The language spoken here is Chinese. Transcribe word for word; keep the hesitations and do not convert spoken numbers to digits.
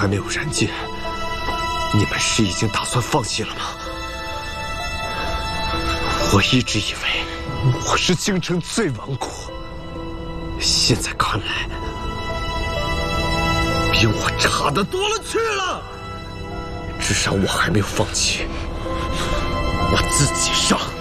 还没有燃尽，你们是已经打算放弃了吗？我一直以为我是京城最顽固，现在看来，比我差的多了去了。至少我还没有放弃，我自己上。